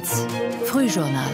1 Frühjournal.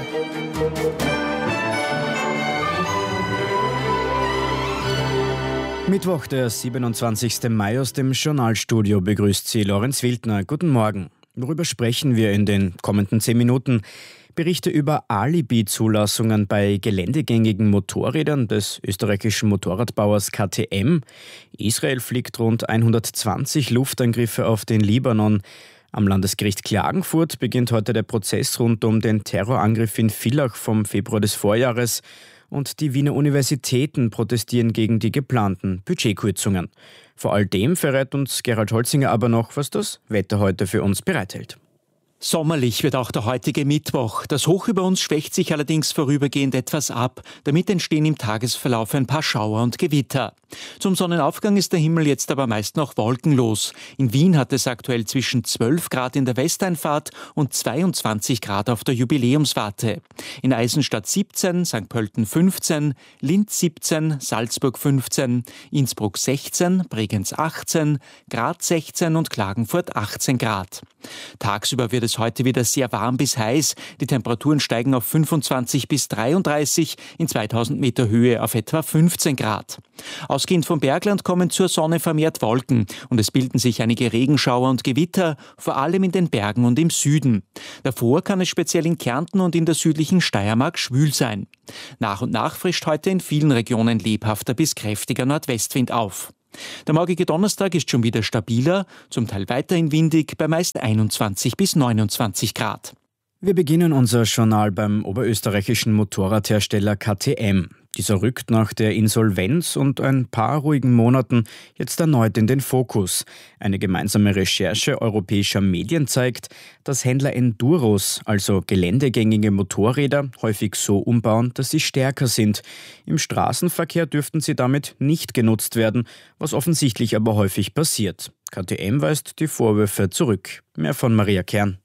Mittwoch, der 27. Mai, aus dem Journalstudio begrüßt Sie Lorenz Wildner. Guten Morgen. Worüber sprechen wir in den kommenden 10 Minuten? Berichte über Alibi-Zulassungen bei geländegängigen Motorrädern des österreichischen Motorradbauers KTM. Israel fliegt rund 120 Luftangriffe auf den Libanon. Am Landesgericht Klagenfurt beginnt heute der Prozess rund um den Terrorangriff in Villach vom Februar des Vorjahres. Und die Wiener Universitäten protestieren gegen die geplanten Budgetkürzungen. Vor all dem verrät uns Gerald Holzinger aber noch, was das Wetter heute für uns bereithält. Sommerlich wird auch der heutige Mittwoch. Das Hoch über uns schwächt sich allerdings vorübergehend etwas ab. Damit entstehen im Tagesverlauf ein paar Schauer und Gewitter. Zum Sonnenaufgang ist der Himmel jetzt aber meist noch wolkenlos. In Wien hat es aktuell zwischen 12 Grad in der Westeinfahrt und 22 Grad auf der Jubiläumswarte. In Eisenstadt 17, St. Pölten 15, Linz 17, Salzburg 15, Innsbruck 16, Bregenz 18, Graz 16 und Klagenfurt 18 Grad. Tagsüber wird es heute wieder sehr warm bis heiß. Die Temperaturen steigen auf 25 bis 33, in 2000 Meter Höhe auf etwa 15 Grad. Ausgehend vom Bergland kommen zur Sonne vermehrt Wolken und es bilden sich einige Regenschauer und Gewitter, vor allem in den Bergen und im Süden. Davor kann es speziell in Kärnten und in der südlichen Steiermark schwül sein. Nach und nach frischt heute in vielen Regionen lebhafter bis kräftiger Nordwestwind auf. Der morgige Donnerstag ist schon wieder stabiler, zum Teil weiterhin windig, bei meist 21 bis 29 Grad. Wir beginnen unser Journal beim oberösterreichischen Motorradhersteller KTM. Dieser rückt nach der Insolvenz und ein paar ruhigen Monaten jetzt erneut in den Fokus. Eine gemeinsame Recherche europäischer Medien zeigt, dass Händler Enduros, also geländegängige Motorräder, häufig so umbauen, dass sie stärker sind. Im Straßenverkehr dürften sie damit nicht genutzt werden, was offensichtlich aber häufig passiert. KTM weist die Vorwürfe zurück. Mehr von Maria Kern.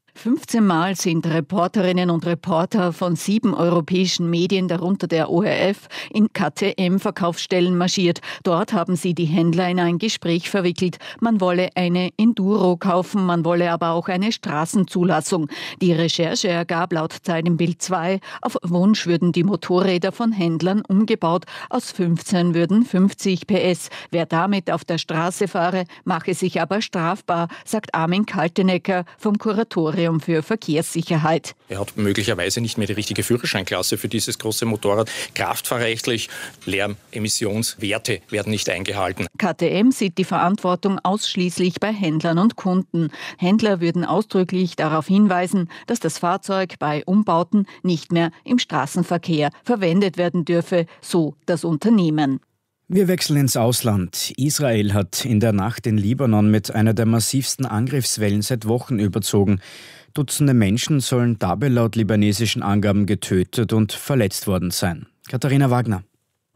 15 Mal sind Reporterinnen und Reporter von 7 europäischen Medien, darunter der ORF, in KTM-Verkaufsstellen marschiert. Dort haben sie die Händler in ein Gespräch verwickelt. Man wolle eine Enduro kaufen, man wolle aber auch eine Straßenzulassung. Die Recherche ergab laut Zeit im Bild 2, auf Wunsch würden die Motorräder von Händlern umgebaut. Aus 15 würden 50 PS. Wer damit auf der Straße fahre, mache sich aber strafbar, sagt Armin Kaltenecker vom Kuratorium für Verkehrssicherheit. Er hat möglicherweise nicht mehr die richtige Führerscheinklasse für dieses große Motorrad. Kraftfahrrechtlich, Lärmemissionswerte werden nicht eingehalten. KTM sieht die Verantwortung ausschließlich bei Händlern und Kunden. Händler würden ausdrücklich darauf hinweisen, dass das Fahrzeug bei Umbauten nicht mehr im Straßenverkehr verwendet werden dürfe, so das Unternehmen. Wir wechseln ins Ausland. Israel hat in der Nacht den Libanon mit einer der massivsten Angriffswellen seit Wochen überzogen. Dutzende Menschen sollen dabei laut libanesischen Angaben getötet und verletzt worden sein. Katharina Wagner.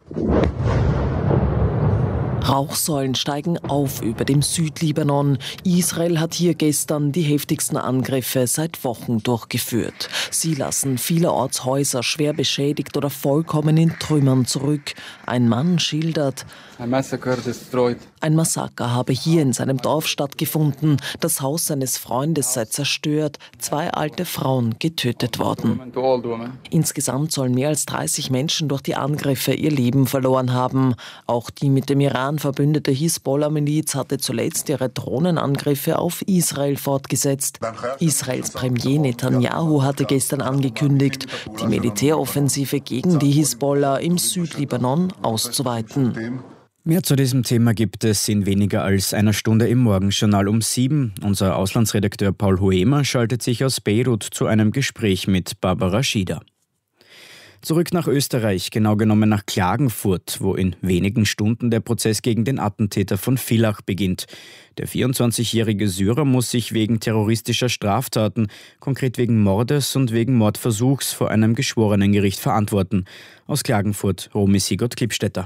Rauchsäulen steigen auf über dem Südlibanon. Israel hat hier gestern die heftigsten Angriffe seit Wochen durchgeführt. Sie lassen vielerorts Häuser schwer beschädigt oder vollkommen in Trümmern zurück. Ein Mann schildert: Ein Massaker habe hier in seinem Dorf stattgefunden. Das Haus seines Freundes sei zerstört. 2 alte Frauen getötet worden. Insgesamt sollen mehr als 30 Menschen durch die Angriffe ihr Leben verloren haben. Auch die mit dem Iran verbündete Hisbollah-Miliz hatte zuletzt ihre Drohnenangriffe auf Israel fortgesetzt. Israels Premier Netanyahu hatte gestern angekündigt, die Militäroffensive gegen die Hisbollah im Südlibanon auszuweiten. Mehr zu diesem Thema gibt es in weniger als einer Stunde im Morgenjournal um 7. Unser Auslandsredakteur Paul Hoemer schaltet sich aus Beirut zu einem Gespräch mit Barbara Schieder. Zurück nach Österreich, genau genommen nach Klagenfurt, wo in wenigen Stunden der Prozess gegen den Attentäter von Villach beginnt. Der 24-jährige Syrer muss sich wegen terroristischer Straftaten, konkret wegen Mordes und wegen Mordversuchs, vor einem Geschworenengericht verantworten. Aus Klagenfurt, Romy Sigurd-Klippstätter.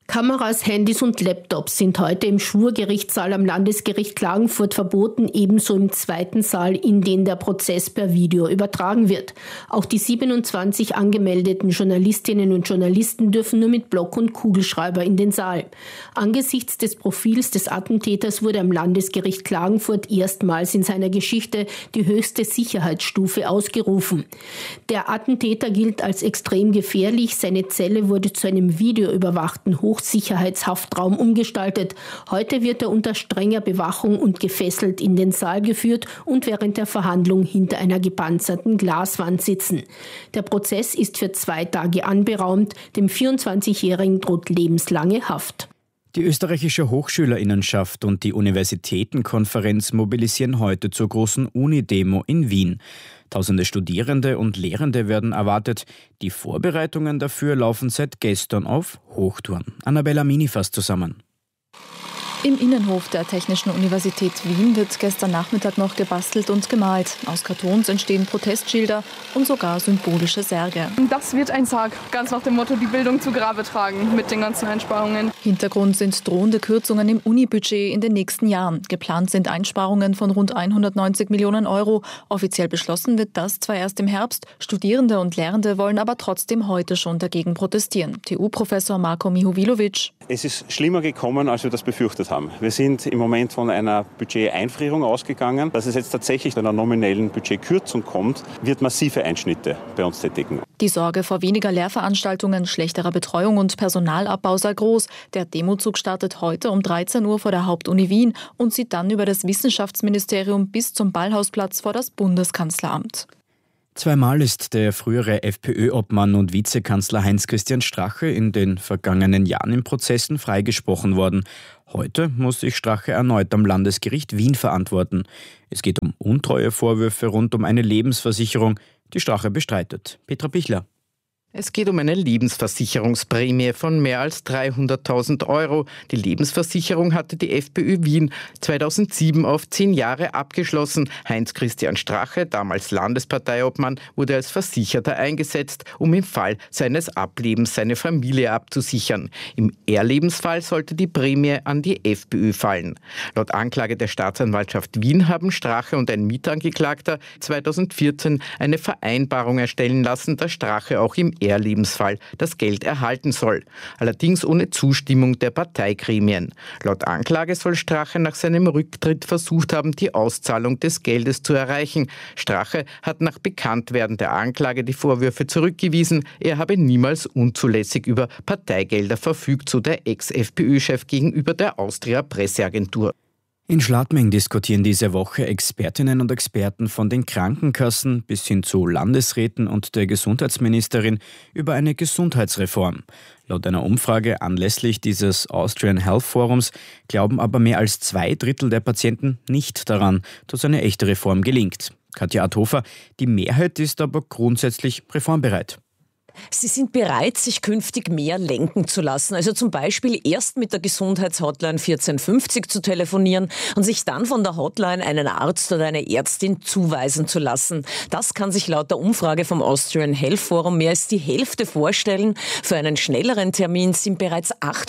Kameras, Handys und Laptops sind heute im Schwurgerichtssaal am Landesgericht Klagenfurt verboten, ebenso im zweiten Saal, in den der Prozess per Video übertragen wird. Auch die 27 angemeldeten Journalistinnen und Journalisten dürfen nur mit Block und Kugelschreiber in den Saal. Angesichts des Profils des Attentäters wurde am Landesgericht Klagenfurt erstmals in seiner Geschichte die höchste Sicherheitsstufe ausgerufen. Der Attentäter gilt als extrem gefährlich. Seine Zelle wurde zu einem videoüberwachten Hochsicherheitshaftraum umgestaltet. Heute wird er unter strenger Bewachung und gefesselt in den Saal geführt und während der Verhandlung hinter einer gepanzerten Glaswand sitzen. Der Prozess ist für 2 Tage anberaumt. Dem 24-Jährigen droht lebenslange Haft. Die österreichische Hochschülerinnenschaft und die Universitätenkonferenz mobilisieren heute zur großen Uni-Demo in Wien. Tausende Studierende und Lehrende werden erwartet. Die Vorbereitungen dafür laufen seit gestern auf Hochtouren. Annabella Mini fasst zusammen. Im Innenhof der Technischen Universität Wien wird gestern Nachmittag noch gebastelt und gemalt. Aus Kartons entstehen Protestschilder und sogar symbolische Särge. Das wird ein Sarg, ganz nach dem Motto, die Bildung zu Grabe tragen, mit den ganzen Einsparungen. Hintergrund sind drohende Kürzungen im Unibudget in den nächsten Jahren. Geplant sind Einsparungen von rund 190 Millionen Euro. Offiziell beschlossen wird das zwar erst im Herbst. Studierende und Lehrende wollen aber trotzdem heute schon dagegen protestieren. TU-Professor Marko Mihovilovic. Es ist schlimmer gekommen, als wir das befürchtet haben. Wir sind im Moment von einer Budgeteinfrierung ausgegangen. Dass es jetzt tatsächlich zu einer nominellen Budgetkürzung kommt, wird massive Einschnitte bei uns tätigen. Die Sorge vor weniger Lehrveranstaltungen, schlechterer Betreuung und Personalabbau sei groß. Der Demozug startet heute um 13 Uhr vor der Hauptuni Wien und zieht dann über das Wissenschaftsministerium bis zum Ballhausplatz vor das Bundeskanzleramt. Zweimal ist der frühere FPÖ-Obmann und Vizekanzler Heinz-Christian Strache in den vergangenen Jahren in Prozessen freigesprochen worden. Heute muss sich Strache erneut am Landesgericht Wien verantworten. Es geht um Untreuevorwürfe rund um eine Lebensversicherung, die Strache bestreitet. Petra Pichler. Es geht um eine Lebensversicherungsprämie von mehr als 300.000 Euro. Die Lebensversicherung hatte die FPÖ Wien 2007 auf 10 Jahre abgeschlossen. Heinz-Christian Strache, damals Landesparteiobmann, wurde als Versicherter eingesetzt, um im Fall seines Ablebens seine Familie abzusichern. Im Erlebensfall sollte die Prämie an die FPÖ fallen. Laut Anklage der Staatsanwaltschaft Wien haben Strache und ein Mitangeklagter 2014 eine Vereinbarung erstellen lassen, dass Strache auch im Erlebensfall das Geld erhalten soll. Allerdings ohne Zustimmung der Parteigremien. Laut Anklage soll Strache nach seinem Rücktritt versucht haben, die Auszahlung des Geldes zu erreichen. Strache hat nach Bekanntwerden der Anklage die Vorwürfe zurückgewiesen. Er habe niemals unzulässig über Parteigelder verfügt, so der Ex-FPÖ-Chef gegenüber der Austria Presseagentur. In Schladming diskutieren diese Woche Expertinnen und Experten von den Krankenkassen bis hin zu Landesräten und der Gesundheitsministerin über eine Gesundheitsreform. Laut einer Umfrage anlässlich dieses Austrian Health Forums glauben aber mehr als 2/3 der Patienten nicht daran, dass eine echte Reform gelingt. Katja Adhofer, die Mehrheit ist aber grundsätzlich reformbereit. Sie sind bereit, sich künftig mehr lenken zu lassen. Also zum Beispiel erst mit der Gesundheitshotline 1450 zu telefonieren und sich dann von der Hotline einen Arzt oder eine Ärztin zuweisen zu lassen. Das kann sich laut der Umfrage vom Austrian Health Forum mehr als die Hälfte vorstellen. Für einen schnelleren Termin sind bereits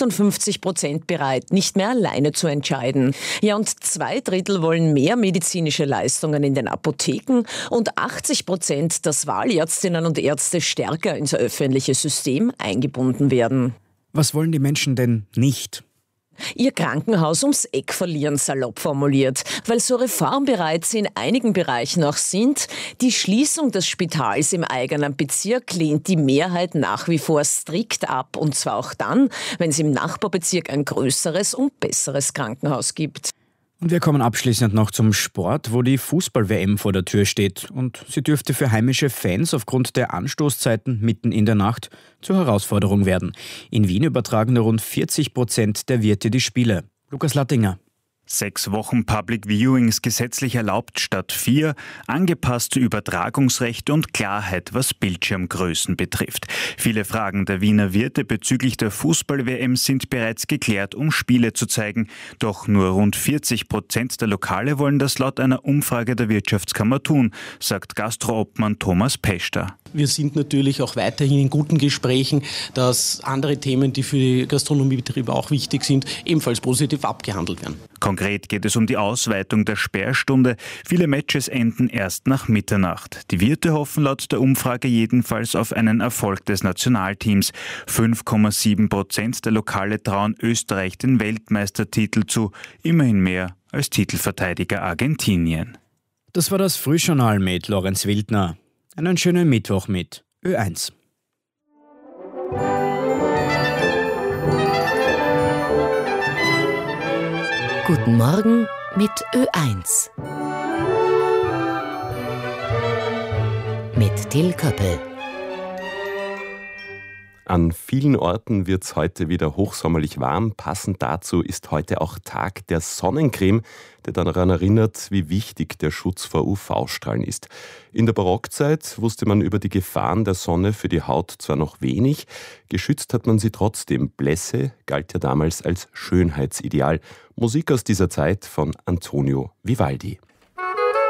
58% bereit, nicht mehr alleine zu entscheiden. Ja, und 2/3 wollen mehr medizinische Leistungen in den Apotheken und 80%, dass Wahlärztinnen und Ärzte stärker ins öffentliche System eingebunden werden. Was wollen die Menschen denn nicht? Ihr Krankenhaus ums Eck verlieren, salopp formuliert. Weil so reformbereit sie in einigen Bereichen auch sind, die Schließung des Spitals im eigenen Bezirk lehnt die Mehrheit nach wie vor strikt ab. Und zwar auch dann, wenn es im Nachbarbezirk ein größeres und besseres Krankenhaus gibt. Und wir kommen abschließend noch zum Sport, wo die Fußball-WM vor der Tür steht. Und sie dürfte für heimische Fans aufgrund der Anstoßzeiten mitten in der Nacht zur Herausforderung werden. In Wien übertragen nur rund 40% der Wirte die Spiele. Lukas Lattinger. 6 Wochen Public Viewing ist gesetzlich erlaubt statt 4, angepasste Übertragungsrechte und Klarheit, was Bildschirmgrößen betrifft. Viele Fragen der Wiener Wirte bezüglich der Fußball-WM sind bereits geklärt, um Spiele zu zeigen. Doch nur rund 40% der Lokale wollen das laut einer Umfrage der Wirtschaftskammer tun, sagt Gastro-Obmann Thomas Peschter. Wir sind natürlich auch weiterhin in guten Gesprächen, dass andere Themen, die für die Gastronomiebetriebe auch wichtig sind, ebenfalls positiv abgehandelt werden. Konkret geht es um die Ausweitung der Sperrstunde. Viele Matches enden erst nach Mitternacht. Die Wirte hoffen laut der Umfrage jedenfalls auf einen Erfolg des Nationalteams. 5,7% der Lokale trauen Österreich den Weltmeistertitel zu. Immerhin mehr als Titelverteidiger Argentinien. Das war das Frühjournal mit Lorenz Wildner. Einen schönen Mittwoch mit Ö1. Guten Morgen mit Ö1. Mit Till Köppel. An vielen Orten wird es heute wieder hochsommerlich warm. Passend dazu ist heute auch Tag der Sonnencreme, der daran erinnert, wie wichtig der Schutz vor UV-Strahlen ist. In der Barockzeit wusste man über die Gefahren der Sonne für die Haut zwar noch wenig, geschützt hat man sie trotzdem. Blässe galt ja damals als Schönheitsideal. Musik aus dieser Zeit von Antonio Vivaldi.